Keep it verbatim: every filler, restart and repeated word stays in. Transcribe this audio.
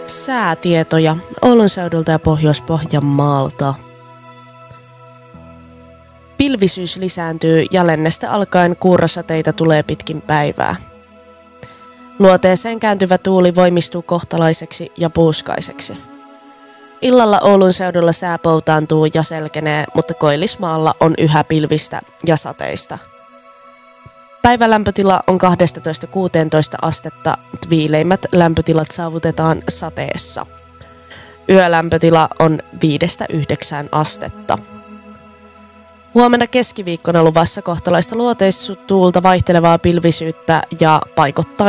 Säätietoja Oulun seudulta ja Pohjois-Pohjanmaalta. Pilvisyys lisääntyy ja lännestä alkaen kuurosateita tulee pitkin päivää. Luoteeseen kääntyvä tuuli voimistuu kohtalaiseksi ja puuskaiseksi. Illalla Oulun seudulla sää poutaantuu ja selkenee, mutta Koillismaalla on yhä pilvistä ja sateista. Päivälämpötila on kaksitoista kuusitoista astetta, mutta viileimmät lämpötilat saavutetaan sateessa. Yölämpötila on viidestä yhdeksään astetta. Huomenna keskiviikkona luvassa kohtalaista luoteissutuulta vaihtelevaa pilvisyyttä ja paikottaa